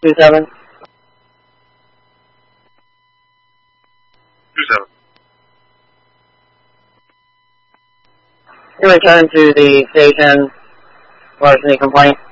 27. 27. You return to the station, largely complaint.